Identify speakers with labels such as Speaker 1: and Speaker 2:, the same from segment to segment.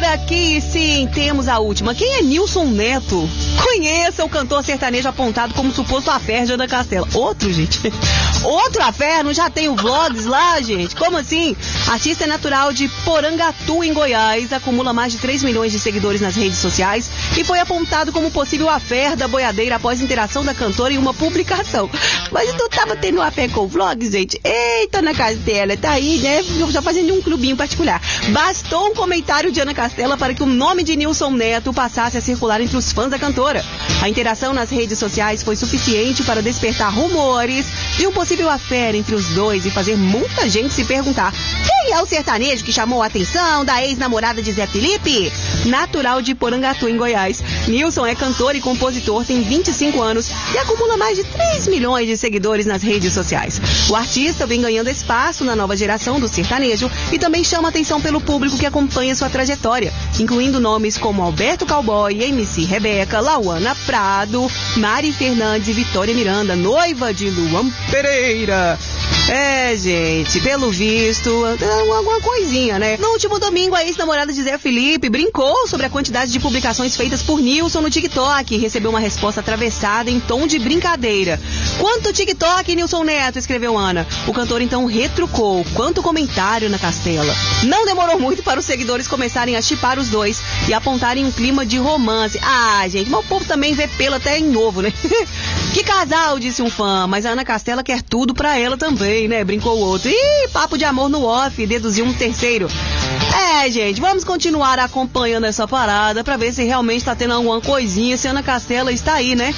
Speaker 1: aqui sim, temos a última. Quem é Nilson Neto? Conheça o cantor sertanejo apontado como suposto affair de Ana Castela. Outro, gente? Outro affair? Não já tem o vlogs lá, gente? Como assim? Artista é natural de Porangatu, em Goiás, acumula mais de 3 milhões de seguidores nas redes sociais e foi apontado como possível affair da boiadeira após interação da cantora em uma publicação. Mas não tava tendo affair com o vlog, gente? Eita, Ana Castela, tá aí, né? Já fazendo um clubinho particular. Bastou um comentário de Ana Castela para que o nome de Nilson Neto passasse a circular entre os fãs da cantora. A interação nas redes sociais foi suficiente para despertar rumores de um possível affair entre os dois e fazer muita gente se perguntar: quem é o sertanejo que chamou a atenção da ex-namorada de Zé Felipe? Natural de Porangatu, em Goiás, Nilson é cantor e compositor, tem 25 anos e acumula mais de 3 milhões de seguidores nas redes sociais. O artista vem ganhando espaço na nova geração do sertanejo e também chama atenção pelo público que acompanha sua trajetória, incluindo nomes como Alberto Cowboy, MC Rebeca, Lauana Prado, Mari Fernandes e Vitória Miranda, noiva de Luan Pereira. É, gente, pelo visto, alguma coisinha, né? No último domingo, a ex-namorada de Zé Felipe brincou sobre a quantidade de publicações feitas por Nilson no TikTok e recebeu uma resposta atravessada em tom de brincadeira. Quanto TikTok, Nilson Neto? Escreveu Ana. O cantor então retrucou. Quanto comentário na Castela. Não demorou muito para os seguidores começarem a chipar os dois e apontarem um clima de romance. Ah, gente, mas o povo também vê pelo até em novo, né? Que casal, disse um fã, mas a Ana Castela quer tudo pra ela também, né? Brincou o outro. Ih, papo de amor no off, deduziu um terceiro. É, gente, vamos continuar acompanhando essa parada pra ver se realmente tá tendo alguma coisinha, se a Ana Castela está aí, né?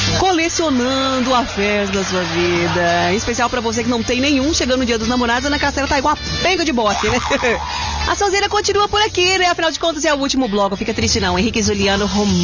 Speaker 1: Colecionando afés da sua vida. Em especial pra você que não tem nenhum, chegando no Dia dos Namorados, a Ana Castela tá igual a penga de bote, né? A sonzeira continua por aqui, né? Afinal de contas é o último bloco, fica triste não. Henrique e Juliano,